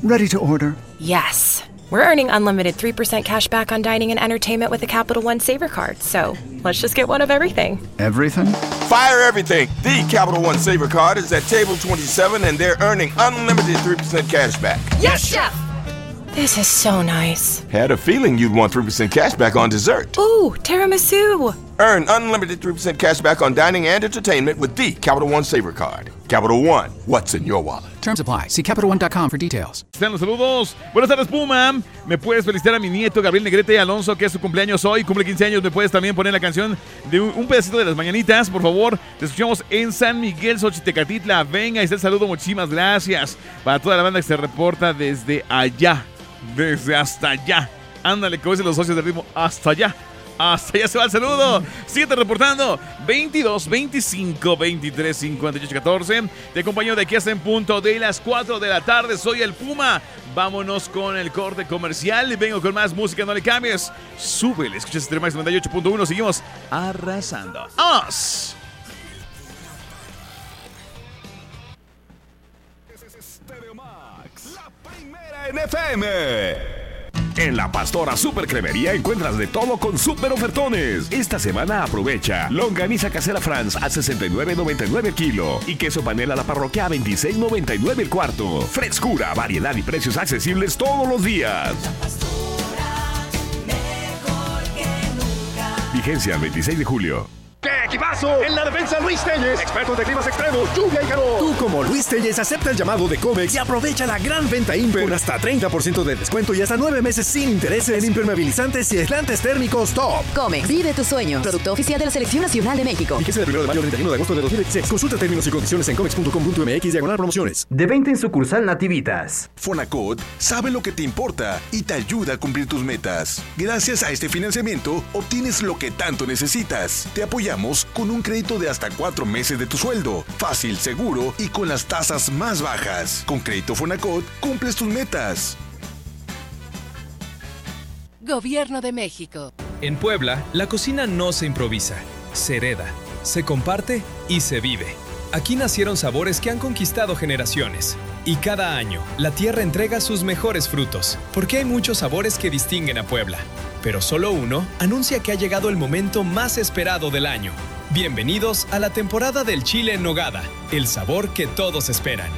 Ready to order. Yes. We're earning unlimited 3% cash back on dining and entertainment with the Capital One Saver Card. So let's just get one of everything. Everything? Fire everything. The Capital One Saver Card is at table 27 and they're earning unlimited 3% cash back. Yes, Chef! This is so nice. Had a feeling you'd want 3% cash back on dessert. Ooh, tiramisu. Earn unlimited 3% cash back on dining and entertainment with the Capital One Saver Card. Capital One, what's in your wallet? Terms apply. See CapitalOne.com for details. Están los saludos. Buenas tardes, Puma. ¿Me puedes felicitar a mi nieto Gabriel Negrete Alonso, que es su cumpleaños hoy? Cumple 15 años. ¿Me puedes también poner la canción de un pedacito de las mañanitas, por favor? Te escuchamos en San Miguel, Xochitecatitla. Venga, y está el saludo. Muchísimas gracias. Para toda la banda que se reporta desde allá. Desde hasta allá. Ándale, como dicen los socios del ritmo. Hasta allá. Hasta allá se va el saludo. Síguete reportando. 22 25 23 58 14. Te acompaño de aquí hasta en punto de las 4 de la tarde. Soy el Puma. Vámonos con el corte comercial. Vengo con más música. No le cambies. Súbele. Escuchas Extremax 98.1. Seguimos arrasando. ¡Os! Stereomax, la primera en FM. En la Pastora Super Cremería encuentras de todo con super ofertones. Esta semana aprovecha longaniza casera France a $69.99 el kilo y queso panela la parroquia a $26.99 el cuarto. Frescura, variedad y precios accesibles todos los días. La Pastora, mejor que nunca. Vigencia el 26 de julio. ¡Qué equipazo! En la defensa Luis Telles, expertos de climas extremos, lluvia y calor. Tú como Luis Telles acepta el llamado de Comex y aprovecha la gran venta Imper con hasta 30% de descuento y hasta 9 meses sin intereses en impermeabilizantes y aislantes térmicos top. Comex, vive tus sueños. Producto oficial de la Selección Nacional de México. Vigencia del 1 de mayo al 31 de agosto de 2016. Consulta términos y condiciones en comex.com.mx/promociones. De venta en sucursal Nativitas. Fonacot sabe lo que te importa y te ayuda a cumplir tus metas. Gracias a este financiamiento, obtienes lo que tanto necesitas. Te apoyamos con un crédito de hasta 4 meses de tu sueldo. Fácil, seguro y con las tasas más bajas. Con Crédito Fonacot, cumples tus metas. Gobierno de México. En Puebla, la cocina no se improvisa, se hereda, se comparte y se vive. Aquí nacieron sabores que han conquistado generaciones. Y cada año, la tierra entrega sus mejores frutos, porque hay muchos sabores que distinguen a Puebla. Pero solo uno anuncia que ha llegado el momento más esperado del año. Bienvenidos a la temporada del chile en nogada, el sabor que todos esperan.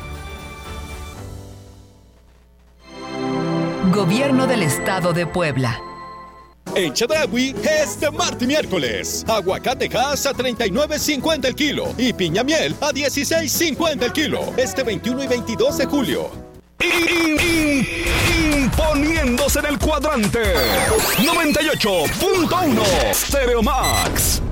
Gobierno del Estado de Puebla. En Chedraui es de martes y miércoles. Aguacate Hass a $39.50 el kilo y piña miel a $16.50 el kilo. Este 21 y 22 de julio. Imponiéndose en el cuadrante 98.1 Stereomax.